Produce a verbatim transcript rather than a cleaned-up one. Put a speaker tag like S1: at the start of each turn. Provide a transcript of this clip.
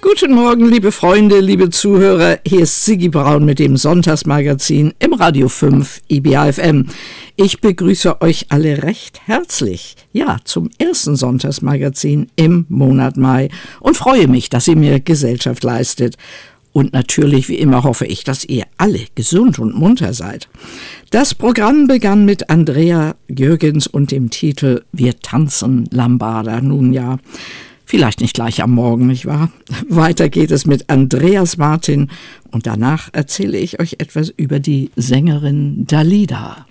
S1: Guten Morgen, liebe Freunde, liebe Zuhörer. Hier ist Sigi Braun mit dem Sonntagsmagazin im Radio fünf I B A F M. Ich begrüße euch alle recht herzlich, ja, zum ersten Sonntagsmagazin im Monat Mai und freue mich, dass ihr mir Gesellschaft leistet. Und natürlich, wie immer, hoffe ich, dass ihr alle gesund und munter seid. Das Programm begann mit Andrea Jürgens und dem Titel Wir tanzen Lambada. Nun ja, vielleicht nicht gleich am Morgen, nicht wahr? Weiter geht es mit Andreas Martin und danach erzähle ich euch etwas über die Sängerin Dalida.